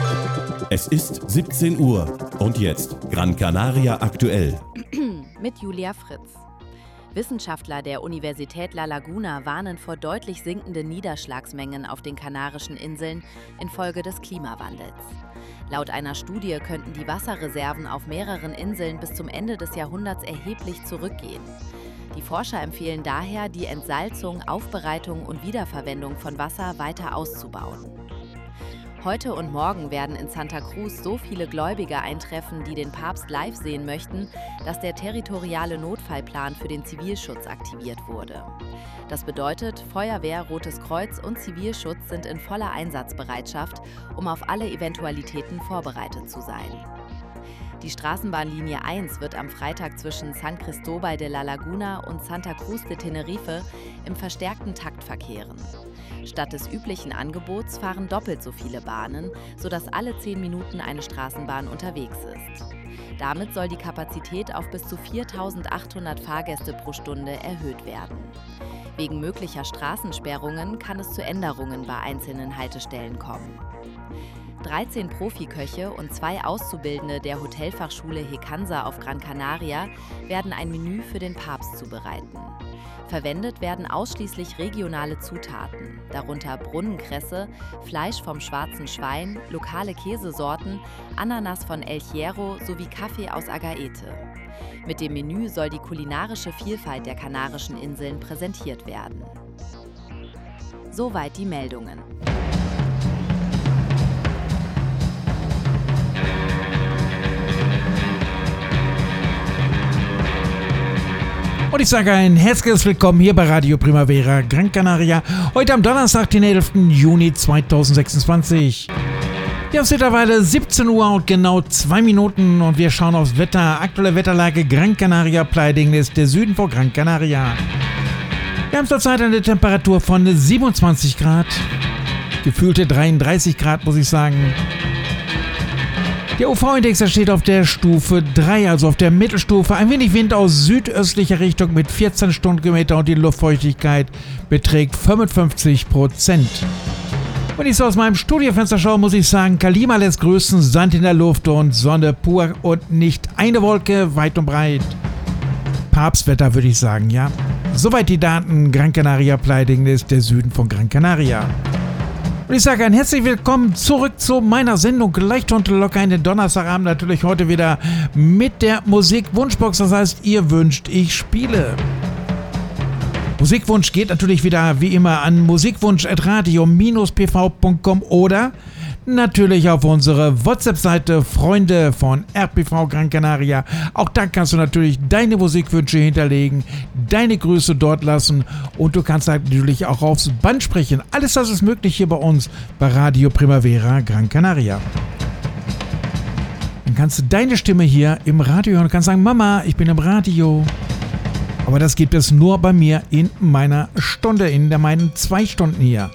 Es ist 17 Uhr und jetzt Gran Canaria aktuell. Mit Julia Fritz. Wissenschaftler der Universität La Laguna warnen vor deutlich sinkenden Niederschlagsmengen auf den Kanarischen Inseln infolge des Klimawandels. Laut einer Studie könnten die Wasserreserven auf mehreren Inseln bis zum Ende des Jahrhunderts erheblich zurückgehen. Die Forscher empfehlen daher, die Entsalzung, Aufbereitung und Wiederverwendung von Wasser weiter auszubauen. Heute und morgen werden in Santa Cruz so viele Gläubige eintreffen, die den Papst live sehen möchten, dass der territoriale Notfallplan für den Zivilschutz aktiviert wurde. Das bedeutet, Feuerwehr, Rotes Kreuz und Zivilschutz sind in voller Einsatzbereitschaft, um auf alle Eventualitäten vorbereitet zu sein. Die Straßenbahnlinie 1 wird am Freitag zwischen San Cristóbal de la Laguna und Santa Cruz de Tenerife im verstärkten Takt verkehren. Statt des üblichen Angebots fahren doppelt so viele Bahnen, sodass alle 10 Minuten eine Straßenbahn unterwegs ist. Damit soll die Kapazität auf bis zu 4.800 Fahrgäste pro Stunde erhöht werden. Wegen möglicher Straßensperrungen kann es zu Änderungen bei einzelnen Haltestellen kommen. 13 Profiköche und 2 Auszubildende der Hotelfachschule Hecansa auf Gran Canaria werden ein Menü für den Papst zubereiten. Verwendet werden ausschließlich regionale Zutaten, darunter Brunnenkresse, Fleisch vom schwarzen Schwein, lokale Käsesorten, Ananas von El Hierro sowie Kaffee aus Agaete. Mit dem Menü soll die kulinarische Vielfalt der Kanarischen Inseln präsentiert werden. Soweit die Meldungen. Und ich sage ein herzliches Willkommen hier bei Radio Primavera Gran Canaria. Heute am Donnerstag, den 11. Juni 2026. Wir haben mittlerweile 17 Uhr und genau 2 Minuten und wir schauen aufs Wetter. Aktuelle Wetterlage Gran Canaria, Playa del Ingles, der Süden vor Gran Canaria. Wir haben zurzeit eine Temperatur von 27 Grad. Gefühlte 33 Grad, muss ich sagen. Der UV-Index steht auf der Stufe 3, also auf der Mittelstufe. Ein wenig Wind aus südöstlicher Richtung mit 14 Stundenkilometer und die Luftfeuchtigkeit beträgt 55%. Wenn ich so aus meinem Studiofenster schaue, muss ich sagen, Kalima lässt grüßen, Sand in der Luft und Sonne pur und nicht eine Wolke, weit und breit. Papstwetter, würde ich sagen, ja. Soweit die Daten, Gran Canaria, Playa del Ingles, der Süden von Gran Canaria. Und ich sage ein herzlich willkommen zurück zu meiner Sendung Leicht und locker in den Donnerstagabend. Natürlich heute wieder mit der Musikwunschbox. Das heißt, ihr wünscht, ich spiele. Musikwunsch geht natürlich wieder wie immer an musikwunsch@radio-pv.com oder natürlich auf unsere WhatsApp-Seite Freunde von RPV Gran Canaria. Auch da kannst du natürlich deine Musikwünsche hinterlegen, deine Grüße dort lassen und du kannst natürlich auch aufs Band sprechen. Alles das ist möglich hier bei uns bei Radio Primavera Gran Canaria. Dann kannst du deine Stimme hier im Radio hören und kannst sagen, Mama, ich bin im Radio. Aber das gibt es nur bei mir in meiner Stunde, in meinen 2 Stunden hier.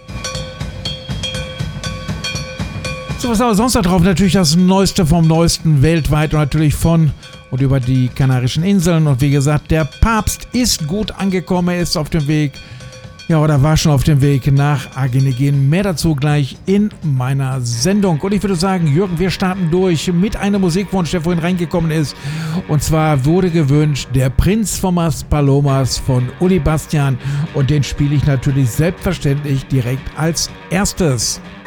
So, was aber sonst da drauf? Natürlich das Neueste vom Neuesten weltweit und natürlich von und über die Kanarischen Inseln. Und wie gesagt, der Papst ist gut angekommen, er ist auf dem Weg, ja, oder war schon auf dem Weg nach Aginegin. Mehr dazu gleich in meiner Sendung. Und ich würde sagen, Jürgen, wir starten durch mit einem Musikwunsch, der vorhin reingekommen ist. Und zwar wurde gewünscht der Prinz von Las Palomas von Uli Bastian. Und den spiele ich natürlich selbstverständlich direkt als erstes.